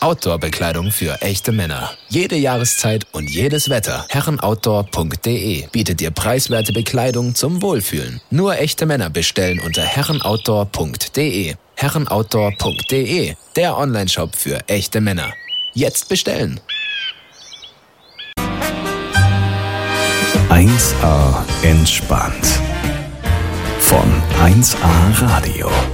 Outdoor-Bekleidung für echte Männer. Jede Jahreszeit und jedes Wetter. Herrenoutdoor.de bietet dir preiswerte Bekleidung zum Wohlfühlen. Nur echte Männer bestellen unter herrenoutdoor.de. Herrenoutdoor.de, der Onlineshop für echte Männer. Jetzt bestellen! 1A entspannt. Von 1A Radio.